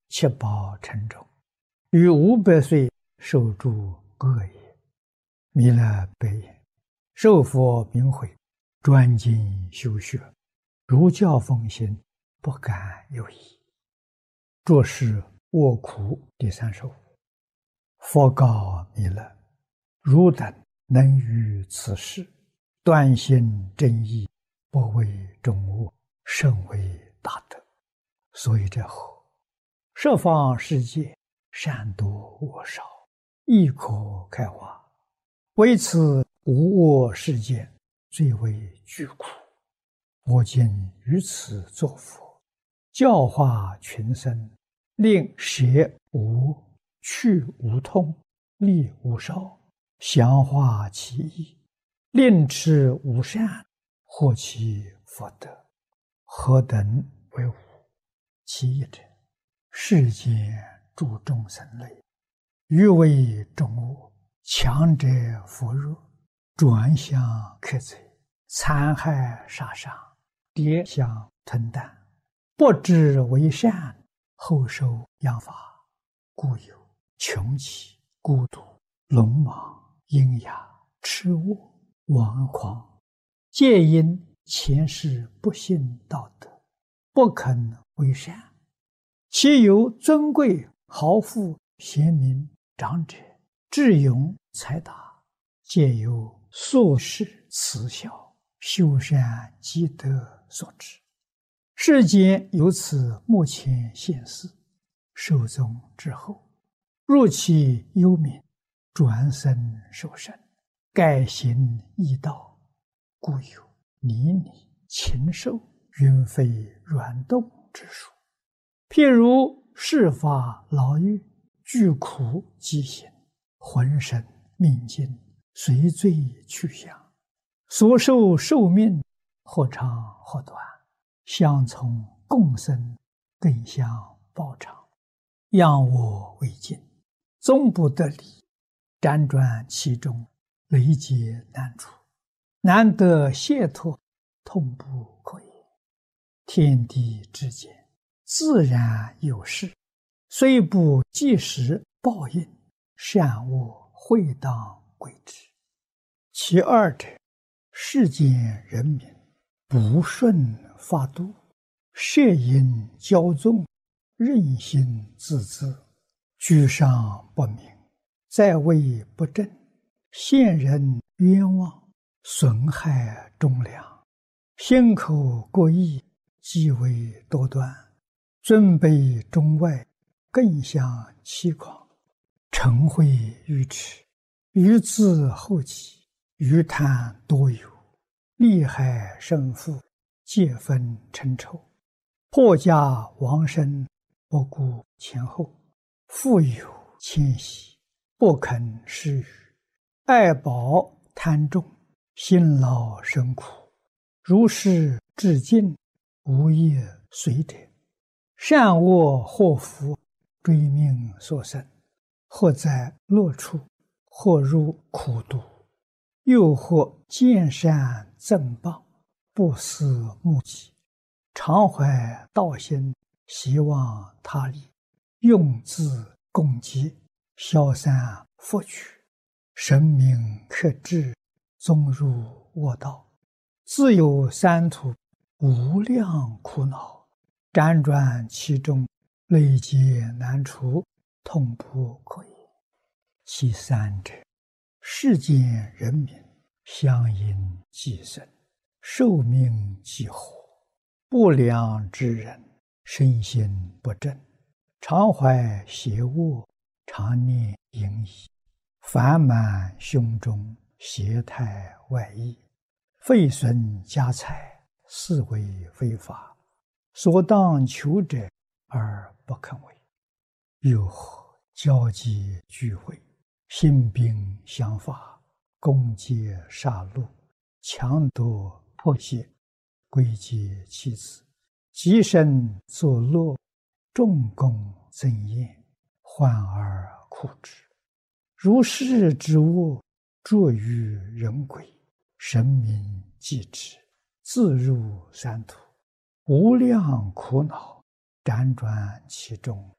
七宝沉重，于500岁受诸恶业。弥勒白言：受佛名诲，专精修学，如教奉行，不敢有疑。着是卧苦第3首。佛告弥勒：汝等能于此事断心正义，不为众恶，甚为大德。所以者何？十方世界善多恶少，亦可开化，唯此无我世界最为具苦。我今于此作佛，教化群生，令舍无、去无痛，利无少，详化其意，令持无善，获其福德。何等为无？其一者，世间诸众生类，欲为众恶，强者扶弱，转向克贼，残害杀伤，跌相吞啖，不知为善，后受殃罚，故有穷奇、孤独、鲁莽、阴哑、痴恶、顽狂，皆因前世不信道德，不肯为善。其有尊贵豪富、贤明、长者、智勇、才达，皆由宿世慈孝、修善积德所致。世间由此目前现世，寿终之后，若其幽冥，转生受生，改行异道，故有泥泞、禽兽、云飞软动之术。譬如世法牢狱，具苦饥行，浑身命尽，随罪去向，所受寿命或长或短，相从共生，更相报偿，仰我为镜，终不得离，辗转其中，累劫难除，难得解脱，痛不可言。天地之间，自然有事，虽不即时报应，善恶会当归之。其二者，世间人民不顺法度，摄引骄纵，任性自恣，居上不明，在位不正，陷人冤枉，损害忠良，心口过意，极为多端，尊卑中外，更相欺诳，嗔恚愚痴，愚自后己，愚贪多有，利害胜负，皆分称仇，破家亡身，不顾前后，富有谦息，不肯施予，爱宝贪重，辛劳生苦，如是至尽，无业随者，善恶祸福，追命所生，或在乐处，或入苦毒，又或见善赠报，不思目己，常怀道心，希望他利，用自共济，消散福取，神明克制，终入恶道，自有三途，无量苦恼，辗转其中，累劫难除，痛不可言。其三者，世间人民相因寄生，寿命既活，不良之人，身心不正，常怀邪恶，常念淫逸，烦满胸中，邪态外溢，废损家财，是为非法，所当求者而不肯为。又何交际聚会，兴兵相伐，攻击杀戮，强夺迫胁，归结妻子，极身作乐，众功增宴，患而苦之。如是之恶，著于人鬼，神明继之，自入三途，无量苦恼，辗转其中，